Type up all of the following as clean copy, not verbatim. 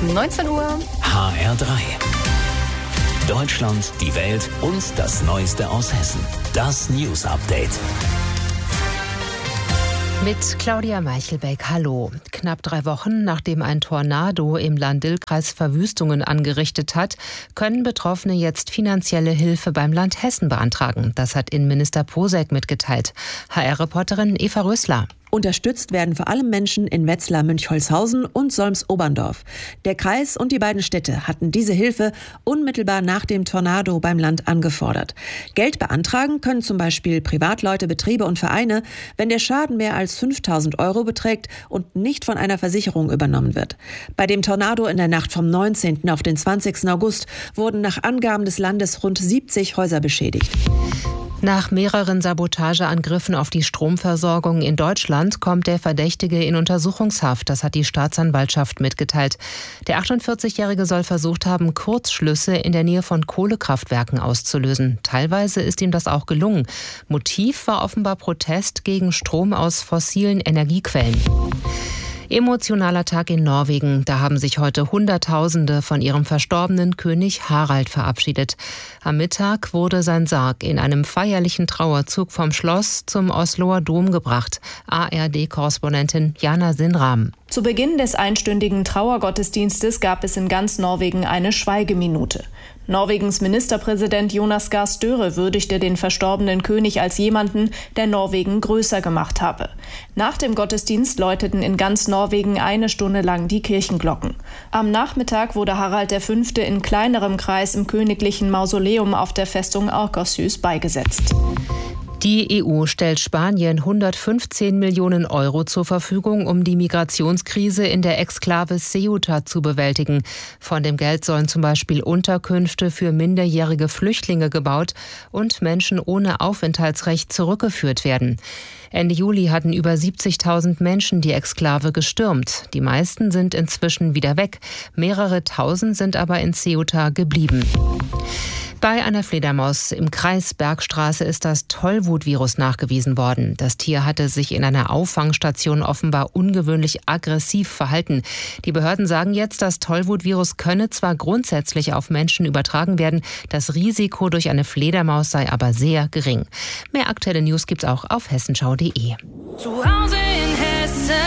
19 Uhr. HR3. Deutschland, die Welt und das Neueste aus Hessen. Das News Update. Mit Claudia Meichelbeck, hallo. Knapp 3 Wochen, nachdem ein Tornado im Lahn-Dill-Kreis Verwüstungen angerichtet hat, können Betroffene jetzt finanzielle Hilfe beim Land Hessen beantragen. Das hat Innenminister Posek mitgeteilt. HR-Reporterin Eva Rösler. Unterstützt werden vor allem Menschen in Wetzlar-Münchholzhausen und Solms-Oberndorf. Der Kreis und die beiden Städte hatten diese Hilfe unmittelbar nach dem Tornado beim Land angefordert. Geld beantragen können zum Beispiel Privatleute, Betriebe und Vereine, wenn der Schaden mehr als 5.000 € beträgt und nicht von einer Versicherung übernommen wird. Bei dem Tornado in der Nacht vom 19. auf den 20. August wurden nach Angaben des Landes rund 70 Häuser beschädigt. Nach mehreren Sabotageangriffen auf die Stromversorgung in Deutschland kommt der Verdächtige in Untersuchungshaft. Das hat die Staatsanwaltschaft mitgeteilt. Der 48-Jährige soll versucht haben, Kurzschlüsse in der Nähe von Kohlekraftwerken auszulösen. Teilweise ist ihm das auch gelungen. Motiv war offenbar Protest gegen Strom aus fossilen Energiequellen. Emotionaler Tag in Norwegen. Da haben sich heute Hunderttausende von ihrem verstorbenen König Harald verabschiedet. Am Mittag wurde sein Sarg in einem feierlichen Trauerzug vom Schloss zum Osloer Dom gebracht. ARD-Korrespondentin Jana Sinram. Zu Beginn des einstündigen Trauergottesdienstes gab es in ganz Norwegen eine Schweigeminute. Norwegens Ministerpräsident Jonas Gahr Støre würdigte den verstorbenen König als jemanden, der Norwegen größer gemacht habe. Nach dem Gottesdienst läuteten in ganz Norwegen 1 Stunde lang die Kirchenglocken. Am Nachmittag wurde Harald V. in kleinerem Kreis im königlichen Mausoleum auf der Festung Akershus beigesetzt. Die EU stellt Spanien 115 Millionen € zur Verfügung, um die Migrationskrise in der Exklave Ceuta zu bewältigen. Von dem Geld sollen zum Beispiel Unterkünfte für minderjährige Flüchtlinge gebaut und Menschen ohne Aufenthaltsrecht zurückgeführt werden. Ende Juli hatten über 70.000 Menschen die Exklave gestürmt. Die meisten sind inzwischen wieder weg. Mehrere Tausend sind aber in Ceuta geblieben. Bei einer Fledermaus im Kreis Bergstraße ist das Tollwutvirus nachgewiesen worden. Das Tier hatte sich in einer Auffangstation offenbar ungewöhnlich aggressiv verhalten. Die Behörden sagen jetzt, das Tollwutvirus könne zwar grundsätzlich auf Menschen übertragen werden, das Risiko durch eine Fledermaus sei aber sehr gering. Mehr aktuelle News gibt's auch auf hessenschau.de. Zu Hause in Hessen.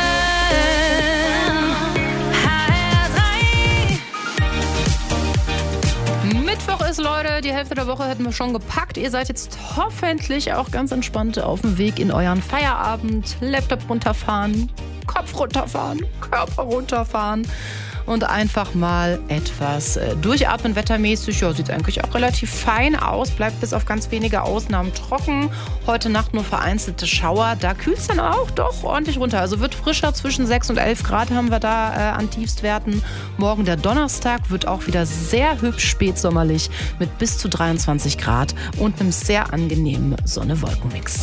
Mittwoch ist, Leute, die Hälfte der Woche hätten wir schon gepackt. Ihr seid jetzt hoffentlich auch ganz entspannt auf dem Weg in euren Feierabend. Laptop runterfahren, Kopf runterfahren, Körper runterfahren und einfach mal etwas durchatmen. Wettermäßig, ja, sieht eigentlich auch relativ fein aus. Bleibt bis auf ganz wenige Ausnahmen trocken. Heute Nacht nur vereinzelte Schauer. Da kühlt es dann auch doch ordentlich runter. Also wird frischer, zwischen 6 und 11 Grad haben wir da an Tiefstwerten. Morgen der Donnerstag wird auch wieder sehr hübsch spätsommerlich mit bis zu 23 Grad und einem sehr angenehmen Sonne-Wolken-Mix.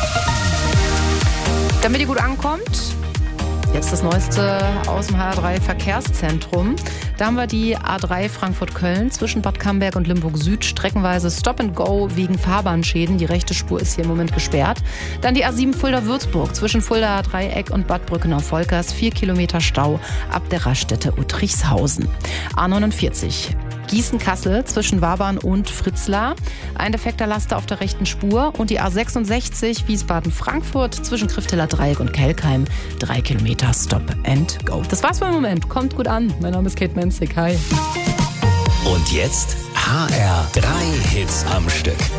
Damit ihr gut ankommt, jetzt das Neueste aus dem HR3 Verkehrszentrum. Da haben wir die A3 Frankfurt-Köln zwischen Bad Camberg und Limburg Süd. Streckenweise Stop and Go wegen Fahrbahnschäden. Die rechte Spur ist hier im Moment gesperrt. Dann die A7 Fulda-Würzburg zwischen Fuldaer Dreieck und Bad Brückenau-Volkers. 4 Kilometer Stau ab der Raststätte Uttrichshausen. A49 Gießen-Kassel zwischen Wabern und Fritzlar. Ein defekter Laster auf der rechten Spur. Und die A66 Wiesbaden-Frankfurt zwischen Krifteler Dreieck und Kelkheim. 3 Kilometer Stop and Go. Das war's für den Moment. Kommt gut an. Mein Name ist Kate Menzig. Hi. Und jetzt HR3 Hits am Stück.